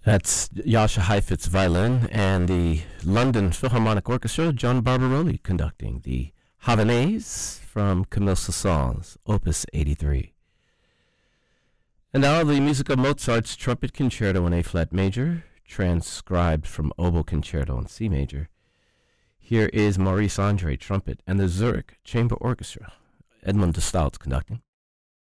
That's Jascha Heifetz violin and the London Philharmonic Orchestra, John Barbaroli conducting the Havanaise from Camille Saint-Saëns, Opus 83. And now the music of Mozart's Trumpet Concerto in A-flat major, transcribed from Oboe Concerto in C major. Here is Maurice Andre, trumpet, and the Zurich Chamber Orchestra, Edmund de Staaltz conducting.